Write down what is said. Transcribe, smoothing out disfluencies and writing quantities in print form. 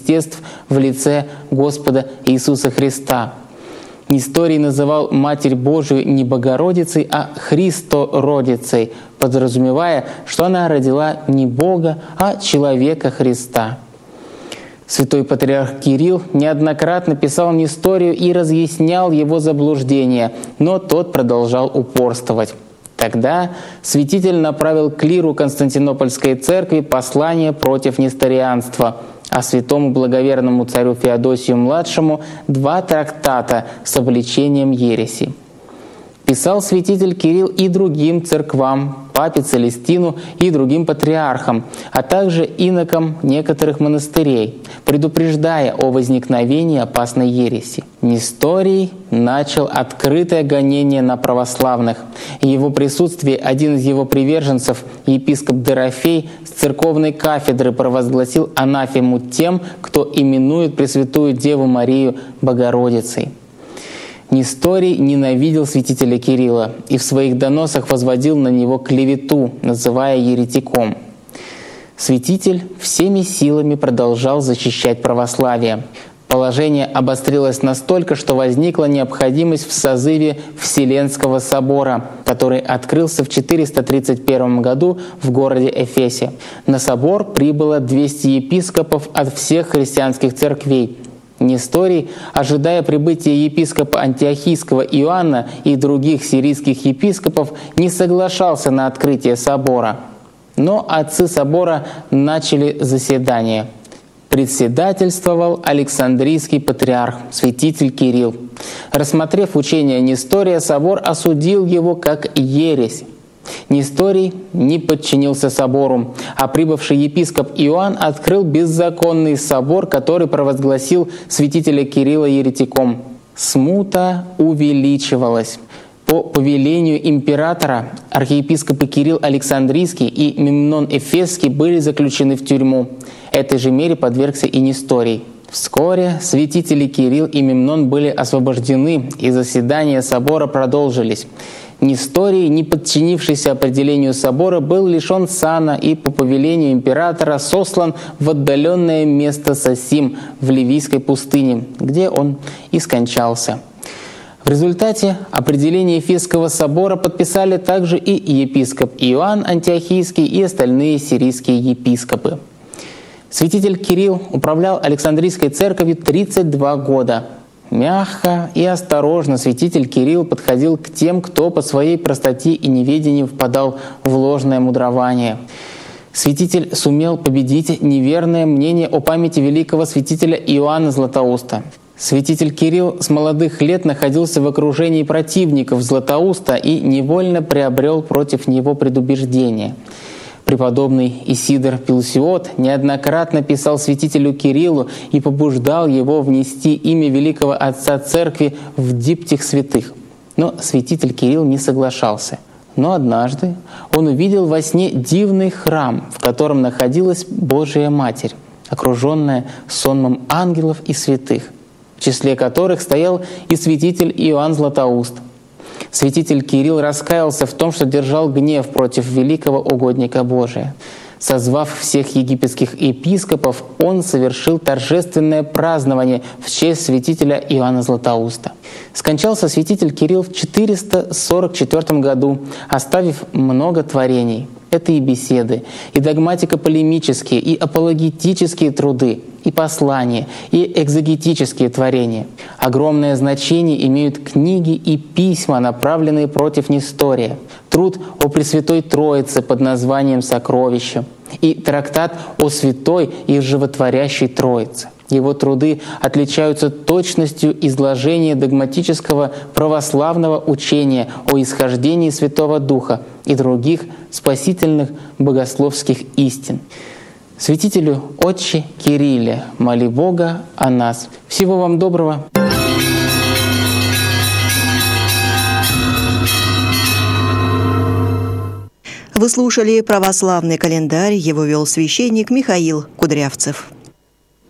естеств в лице Господа Иисуса Христа. Несторий называл Матерь Божию не Богородицей, а Христородицей, подразумевая, что она родила не Бога, а человека Христа. Святой патриарх Кирилл неоднократно писал Несторию и разъяснял его заблуждения, но тот продолжал упорствовать. Тогда святитель направил клиру Константинопольской церкви послание против несторианства, а святому благоверному царю Феодосию-младшему 2 трактата с обличением ереси. Писал святитель Кирилл и другим церквам, папе Целестину и другим патриархам, а также инокам некоторых монастырей, предупреждая о возникновении опасной ереси. Несторий начал открытое гонение на православных. В его присутствии один из его приверженцев, епископ Дорофей, с церковной кафедры провозгласил анафему тем, кто именует Пресвятую Деву Марию Богородицей. Несторий ненавидел святителя Кирилла и в своих доносах возводил на него клевету, называя еретиком. Святитель всеми силами продолжал защищать православие. Положение обострилось настолько, что возникла необходимость в созыве Вселенского собора, который открылся в 431 году в городе Эфесе. На собор прибыло 200 епископов от всех христианских церквей. Несторий, ожидая прибытия епископа Антиохийского Иоанна и других сирийских епископов, не соглашался на открытие собора. Но отцы собора начали заседание. Председательствовал Александрийский патриарх, святитель Кирилл. Рассмотрев учение Нестория, собор осудил его как ересь. Несторий не подчинился собору, а прибывший епископ Иоанн открыл беззаконный собор, который провозгласил святителя Кирилла еретиком. Смута увеличивалась. По повелению императора архиепископы Кирилл Александрийский и Мемнон Эфесский были заключены в тюрьму. Этой же мере подвергся и Несторий. Вскоре святители Кирилл и Мемнон были освобождены, и заседания собора продолжились. Несторий, не подчинившийся определению собора, был лишен сана и по повелению императора сослан в отдаленное место Сосим в Ливийской пустыне, где он и скончался. В результате определение Эфесского собора подписали также и епископ Иоанн Антиохийский и остальные сирийские епископы. Святитель Кирилл управлял Александрийской церковью 32 года. Мягко и осторожно святитель Кирилл подходил к тем, кто по своей простоте и неведению впадал в ложное мудрование. Святитель сумел победить неверное мнение о памяти великого святителя Иоанна Златоуста. Святитель Кирилл с молодых лет находился в окружении противников Златоуста и невольно приобрел против него предубеждение. Преподобный Исидор Пелсиот неоднократно писал святителю Кириллу и побуждал его внести имя великого отца церкви в диптих святых. Но святитель Кирилл не соглашался. Но однажды он увидел во сне дивный храм, в котором находилась Божия Матерь, окруженная сонмом ангелов и святых, в числе которых стоял и святитель Иоанн Златоуст. Святитель Кирилл раскаялся в том, что держал гнев против великого угодника Божия. Созвав всех египетских епископов, он совершил торжественное празднование в честь святителя Иоанна Златоуста. Скончался святитель Кирилл в 444 году, оставив много творений. Это и беседы, и догматико-полемические, и апологетические труды, и послания, и экзегетические творения. Огромное значение имеют книги и письма, направленные против Нестория, труд о Пресвятой Троице под названием «Сокровище» и трактат о Святой и Животворящей Троице. Его труды отличаются точностью изложения догматического православного учения о исхождении Святого Духа и других спасительных богословских истин. Святителю Отче Кирилле, моли Бога о нас. Всего вам доброго. Вы слушали православный календарь, его вел священник Михаил Кудрявцев.